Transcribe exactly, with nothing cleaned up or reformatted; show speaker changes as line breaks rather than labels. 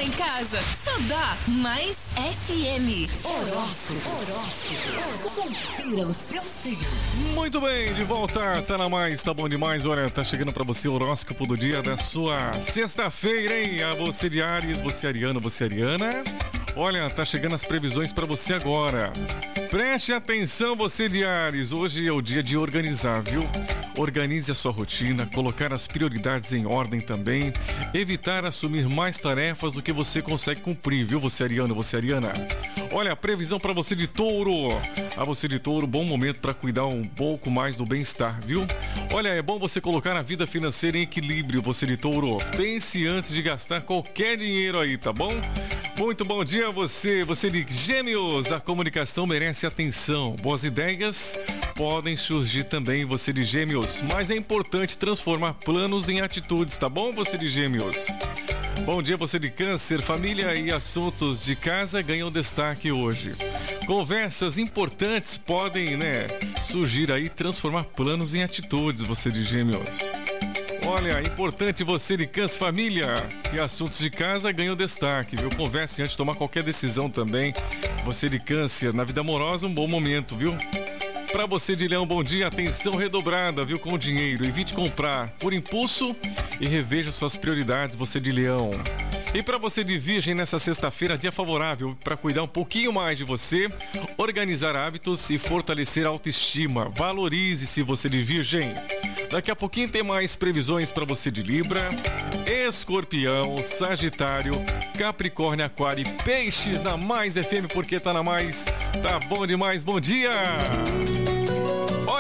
em casa, só dá Mais F M. Horóscopo, horóscopo. Confira o seu signo.
Muito bem, de volta, tá na Mais, tá bom demais. Olha, tá chegando pra você o horóscopo do dia da sua sexta-feira, hein? A você de Áries, você ariano, você ariana. Olha, tá chegando as previsões pra você agora. Preste atenção, você de Áries. Hoje é o dia de organizar, viu? Organize a sua rotina, colocar as prioridades em ordem também. Evitar assumir mais tarefas do que você consegue cumprir, viu? Você ariano, você ariana. Olha, a previsão pra você de Touro. A você de Touro, bom momento pra cuidar um pouco mais do bem-estar, viu? Olha, é bom você colocar a vida financeira em equilíbrio, você de Touro. Pense antes de gastar qualquer dinheiro aí, tá bom? Muito bom dia a você, você de Gêmeos. A comunicação merece atenção. Boas ideias podem surgir também, você de Gêmeos. Mas é importante transformar planos em atitudes, tá bom, você de Gêmeos? Bom dia, você de Câncer. Família e assuntos de casa ganham destaque hoje. Conversas importantes podem, né, surgir aí, transformar planos em atitudes, você de Gêmeos. Olha, importante você de Câncer, família e assuntos de casa ganham destaque, viu? Converse antes de tomar qualquer decisão também. Você de Câncer, na vida amorosa, um bom momento, viu? Pra você de Leão, bom dia, atenção redobrada, viu, com o dinheiro. Evite comprar por impulso e reveja suas prioridades, você de Leão. E para você de Virgem, nessa sexta-feira, dia favorável para cuidar um pouquinho mais de você, organizar hábitos e fortalecer a autoestima. Valorize-se, você de Virgem. Daqui a pouquinho tem mais previsões para você de Libra, Escorpião, Sagitário, Capricórnio, Aquário e Peixes na Mais F M, porque tá na Mais. Tá bom demais, bom dia!